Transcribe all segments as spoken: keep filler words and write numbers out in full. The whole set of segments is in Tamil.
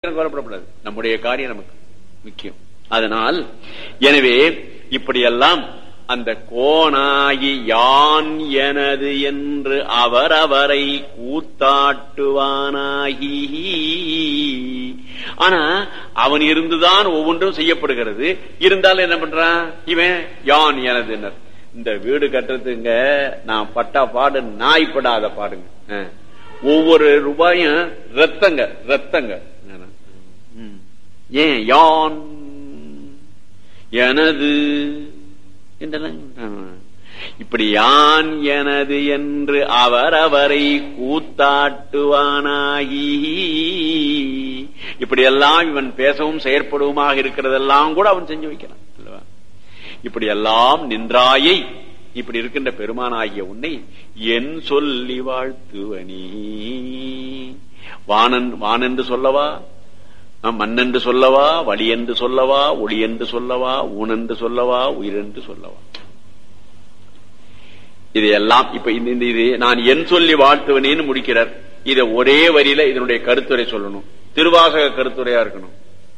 பற்றி கவலைப்படக்கூடாது. நம்முடைய காரியம் நமக்கு முக்கியம். அதனால் எனவே இப்படியெல்லாம் அந்த கோனாகி யான் எனது என்று அவரவரை கூத்தாட்டுவானாகி. ஆனா அவன் இருந்துதான் ஒவ்வொன்றும் செய்யப்படுகிறது. இருந்தாலும் என்ன பண்றான் இவன்? யான் எனது. இந்த வீடு கட்டுறதுங்க நான் பட்டா பாடு நாய்ப்படாத பாடுங்க. ஒவ்வொரு ரூபாயும் ரத்தங்க ரத்தங்க. ஏன் யான் எனது இப்படி யான் எனது என்று அவரவரை கூத்தாட்டுவானாகி. இப்படி எல்லாம் இவன் பேசவும் செயற்படுவமாக இருக்கிறதெல்லாம் கூட அவன் செஞ்சு வைக்கிறான் அல்லவா? இப்படி எல்லாம் நின்றாயை இப்படி இருக்கின்ற பெருமானாகிய உன்னை என் சொல்லி வாழ்த்துவனி. வானன் வான் என்று சொல்லவா, மண்ணென்று சொல்லவா, வழி என்று சொல்லவா, ஒளி என்று சொல்லவா, ஊனென்று சொல்லவா, உயிர் என்று சொல்லவா. இதையெல்லாம் இப்ப இந்த இது நான் என் சொல்லி வாழ்த்துவனேன்னு முடிக்கிறார். இதை ஒரே வரியில இதனுடைய கருத்துரை சொல்லணும். திருவாசக கருத்துரையா இருக்கணும்.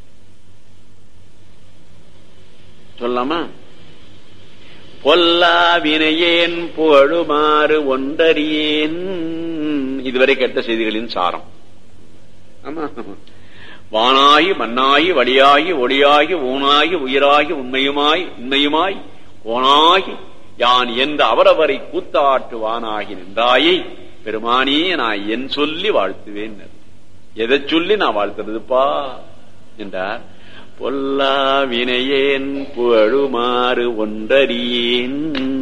சொல்லலாமா? பொல்லா வினையேன் புகழுமாறு ஒன்றறியேன். இதுவரை கேட்ட செய்திகளின் சாரம். ஆமா, வானாகி மண்ணாகி வழியாகி ஒளியாகி ஊனாகி உயிராகி உண்மையுமாய் உண்மையுமாய் கோனாகி யான் என்று அவரவரை கூத்தாட்டுவானாகி நின்றாயை பெருமானே நான் என் சொல்லி வாழ்த்துவேன். எதை சொல்லி நான் வாழ்த்துறதுப்பா என்றார். பொல்லா வினையேன் புகழுமாறு ஒன்றறியேன்.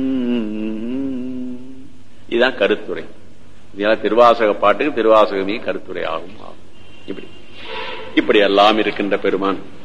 இதுதான் கருத்துரை. இதெல்லாம் திருவாசக பாட்டுக்கு திருவாசகமே கருத்துரை ஆகும். இப்படி இப்படி எல்லாம் இருக்கின்ற பெருமான்